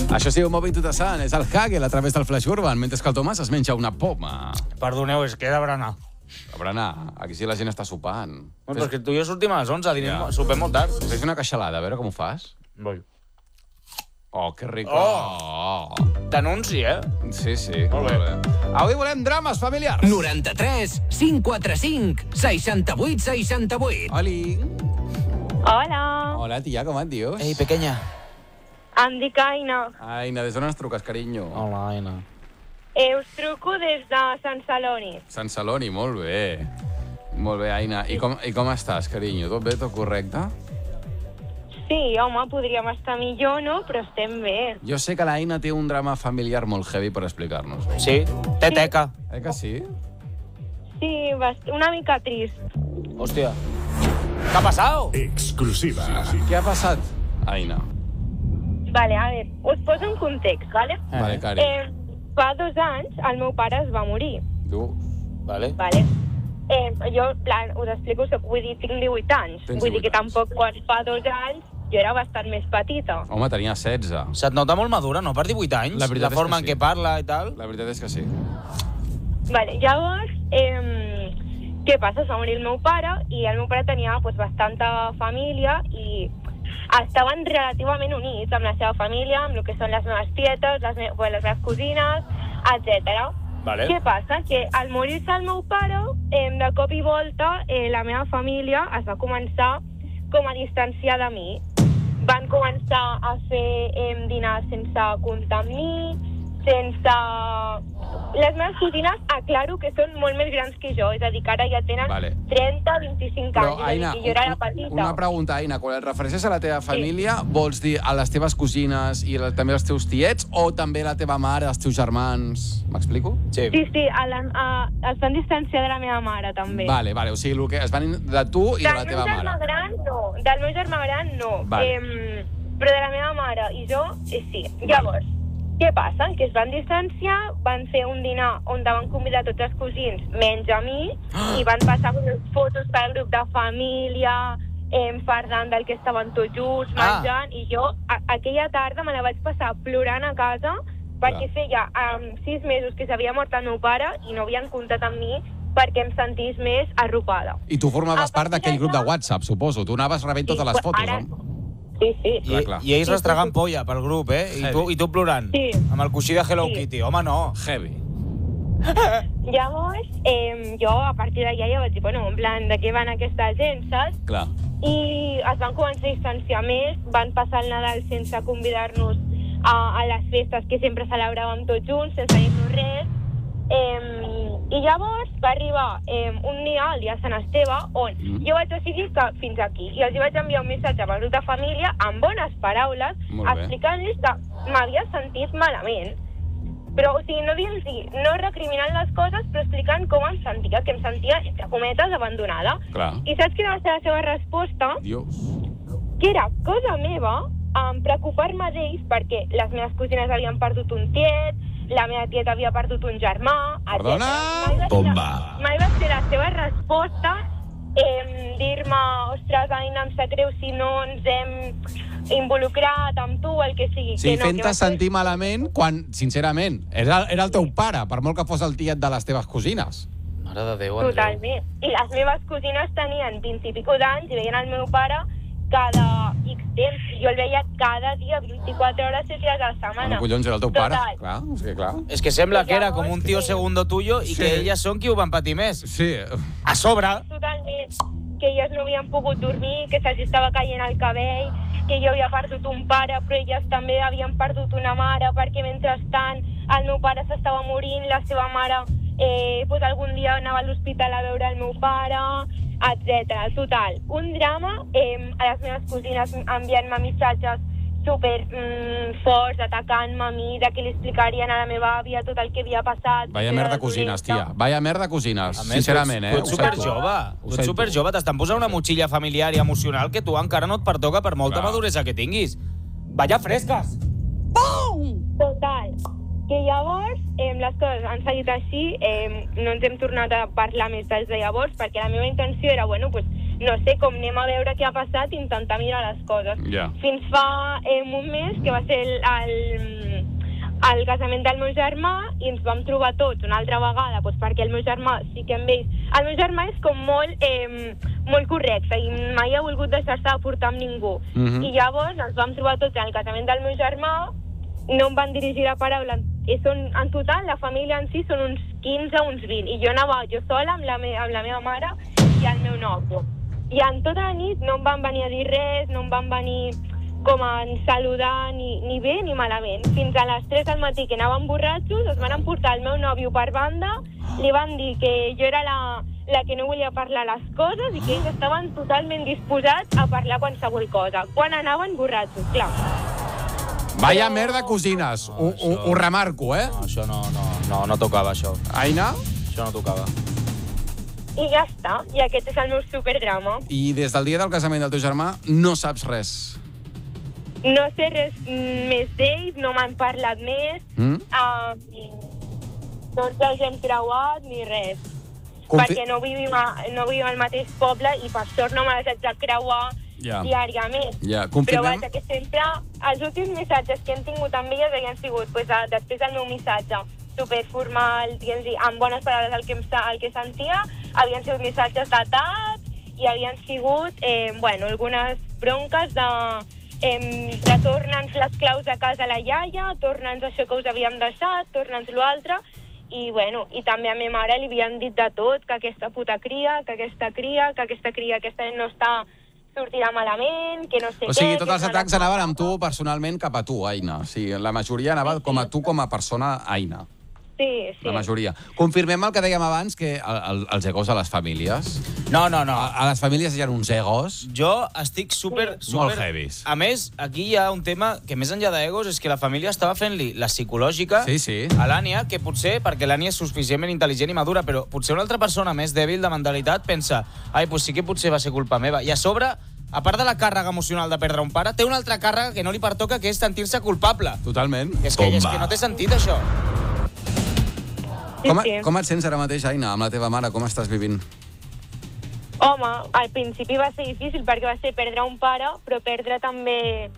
Això sí, un Moving to the Sun, és el Hagel a través del Flash Urban, mentre que el Tomàs es menja una poma. Perdoneu, és que he de berenar. A berenar, aquí sí la gent està sopant. Bueno, però és que tu i jo sortim a les 11, sopem molt tard. Fes una queixalada, a veure com ho fas. Vull. Oh, que rico. Oh. T'anunci, Sí, sí. Molt bé. Avui volem drames familiars. 93 545 68 68. Oli. Hola, Hola, tia, com et dius? Ei, pequeña. em dic Aina. Aina, des d'on ens truques, carinyo? Hola, Aina. Us truco des de Sant Celoni. Sant Celoni, molt bé. Molt bé, Aina. I com estàs, carinyo? Tot bé, tot correcte? Sí, home, podríem estar millor, no? Però estem bé. Jo sé que l'Aina té un drama familiar molt heavy per explicar-nos. Sí? Té teca. Que sí? Sí, una mica trist. Hòstia. ¿Qué ha pasado? Exclusiva. Què ha passat, Aina? Vale, a veure, us poso un context, vale? Vale, cari. Fa 2 anys el meu pare es va morir, Tu? Vale. vale? Jo, en plan, us explico, vull dir, tinc 18 anys. Tens Vull dir 18 que tampoc quan fa 2 anys jo era bastant més petita. Home, tenia 16. Se't nota molt madura, no? Per 18 anys? La veritat és forma que en sí. què parla i tal. La veritat és que sí. Vale, llavors, què passa? Es va morir el meu pare i el meu pare tenia pues, bastanta família i estaven relativament units amb la seva família, amb el que són les meves tietes, les meves cosines, etc. Vale. Què passa? Que al morir-se el meu pare, de cop i volta, la meva família es va començar com a distanciar de mi. Van començar a fer dinar sense comptar amb mi, sense... Les meves cosines, aclaro que són molt més grans que jo, és a dir, que ara ja tenen 30, 25 Però, anys, Aina, és a dir, que jo era la petita. una pregunta, Aina. Quan et refereixes a la teva família, vols dir a les teves cosines i també als teus tiets, o també la teva mare, els teus germans? M'explico? Sí. Sí, es van distanciar de la meva mare, també. Vale, o sigui, el que es van de tu i de la teva mare. Del meu germà gran, no. Del meu germà gran, no. Vale. Però de la meva mare i jo, sí. Llavors, què passa? Que es van distanciar, van fer un dinar on van convidar tots els cosins, menys a mi, i van passar fotos pel grup de família, fardant del que estaven tots junts, menjant, i jo aquella tarda me la vaig passar plorant a casa perquè feia 6 mesos que s'havia mort el meu pare i no havien comptat amb mi perquè em sentís més arropada. I tu formaves part d'aquell grup de WhatsApp, suposo. Tu anaves rebent totes les fotos, no? Sí, sí. I ells restregant polla pel grup, I tu plorant. Sí. Amb el coixí de Hello Kitty. Home, no. Heavy. Llavors, jo a partir d'allà ja vaig dir, bueno, en plan, de què van aquesta gent, saps? Clar. I es van començar a distanciar més, van passar el Nadal sense convidar-nos a les festes que sempre celebràvem tots junts, sense dir-nos res. I llavors va arribar un dia, el dia de Sant Esteve, on jo vaig decidir que fins aquí. I els vaig enviar un missatge al grup de família amb bones paraules, explicant-los que m'havia sentit malament. Però, o sigui, no dient-los, no recriminant les coses, però explicant com em sentia, que em sentia, entre cometes, abandonada. Clar. I saps quina va ser la seva resposta? Dios. Que era cosa meva preocupar-me d'ells perquè les meves cosines havien perdut un tiet, la meva tieta havia perdut un germà... Perdona! Bomba! Mai va ser la seva resposta dir-me, ostres, Aina, em sap greu si no ens hem involucrat amb tu, el que sigui. Sí, fent-te sentir malament quan, sincerament, era el teu pare, per molt que fos el tiet de les teves cosines. Mare de Déu, Andreu. Totalment. I les meves cosines tenien 20 i pico d'anys i veien el meu pare cada X temps. Jo el veia cada dia, 24 hores, 7 dies a la setmana. Bueno, collons, era el teu pare. Total. Clar. És que sembla que era com un tio segundo tuyo i que elles són qui ho van patir més. Sí. A sobre. Totalment. Que elles no havien pogut dormir, que se'ls estava caient el cabell, que jo havia perdut un pare, però elles també havien perdut una mare, perquè mentrestant el meu pare s'estava morint, la seva mare pues algun dia anava a l'hospital a veure el meu pare, etc. Total, un drama, a les meves cosines enviant-me missatges super forts, atacant-me a mi, de que li explicarien a la meva àvia tot el que havia passat. Vaya merda cosines, tia. Vaya merda cosines, més, sincerament, Tu ets superjove. Tu ets superjove. T'estan posant una motxilla familiar i emocional que tu encara no et pertoca per molta maduresa que tinguis. Vaya fresques! Pum! Total. Que llavors les coses han seguit així, no ens hem tornat a parlar més des de llavors, perquè la meva intenció era, bueno, pues, no sé, com anem a veure què ha passat i intentar mirar les coses. Yeah. Fins fa un mes que va ser el casament del meu germà, i ens vam trobar tots una altra vegada, doncs perquè el meu germà sí que amb ells... El meu germà és com molt correcte i mai ha volgut deixar-se de portar amb ningú. I llavors ens vam trobar tots en el casament del meu germà, no em van dirigir la paraula. En total, la família en si són uns 15, uns 20, i jo anava jo sola amb la meva mare i el meu nòvio. I en tota la nit no em van venir a dir res, no em van venir com a saludar ni bé ni malament. Fins a les 3 del matí, que anàvem borratxos, es van emportar el meu nòvio per banda, li van dir que jo era la que no volia parlar les coses i que ells estaven totalment disposats a parlar qualsevol cosa, quan anaven borratxos, clar. Vaya merda, cosines. Ho remarco, eh? No, això no tocava, això. Aina? Això no tocava. I ja està, i aquest és el meu superdrama. I des del dia del casament del teu germà no saps res? No sé res més d'ells, no m'han parlat més, no ens els hem creuat ni res. Perquè no vivim al mateix poble i per sort no me les haig de creuar diàriament. Però vaja, que sempre els últims missatges que hem tingut amb elles havien sigut després del meu missatge superformal, amb bones paraules el que sentia, havien sigut missatges datats i havien sigut algunes bronques de retorna'ns les claus a casa a la iaia, torna'ns això que us havíem deixat, torna'ns l'altre, i també a ma mare li havien dit de tot, que aquesta puta cria, que aquesta no sortirà malament, que no sé què... O sigui, tots els atacs anaven amb tu personalment cap a tu, Aina. O sigui, la majoria anava com a tu com a persona, Aina. Sí. La majoria. Confirmem el que dèiem abans, que els egos a les famílies... No. A les famílies hi ha uns egos... Jo estic super... Molt heavies. A més, aquí hi ha un tema que més enllà d'egos és que la família estava fent-li la psicològica a l'Ània, que potser, perquè l'Ània és suficientment intel·ligent i madura, però potser una altra persona més dèbil de mentalitat pensa sí que potser va ser culpa meva. I a sobre, a part de la càrrega emocional de perdre un pare, té una altra càrrega que no li pertoca, que és sentir-se culpable. Totalment. És que no té sentit, això. Com et sents ara mateix, Aina, amb la teva mare? Com estàs vivint? Home, al principi va ser difícil perquè va ser perdre un pare, però perdre també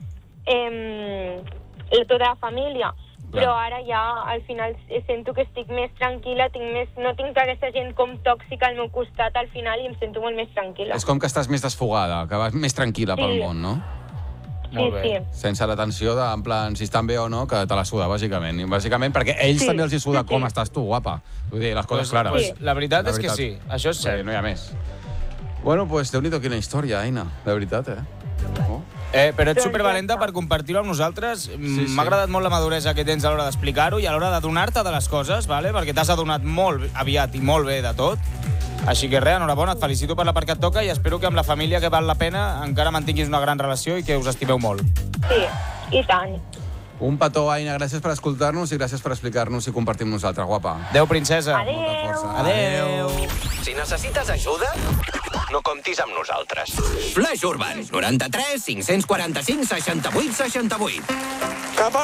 tota la família. Però ara ja, al final, sento que estic més tranquil·la, no tinc aquesta gent com tòxica al meu costat al final i em sento molt més tranquil·la. És com que estàs més desfogada, que vas més tranquil·la pel món, no? Sí. Sense la tensió de, en plan, si estan bé o no, que te la suda, bàsicament. Bàsicament perquè ells també els hi suda com estàs tu, guapa. Vull dir, les coses clares. La veritat és que sí, això és cert. No hi ha més. Bueno, pues Déu-n'hi-do quina història, Aina. De veritat, Però ets supervalenta per compartir-ho amb nosaltres. M'ha agradat molt la maduresa que tens a l'hora d'explicar-ho i a l'hora de donar-te de les coses, perquè t'has adonat molt aviat i molt bé de tot. Així que res, enhorabona, et felicito per la part que et toca i espero que amb la família que val la pena encara mantinguis una gran relació i que us estimeu molt. Sí, i tant. Un petó, Aina, gràcies per escoltar-nos i gràcies per explicar-nos i compartir amb nosaltres, guapa. Adéu, princesa. Adéu. Si necessites ajuda, no comptis amb nosaltres. Flash Urban, 93 545 68 68.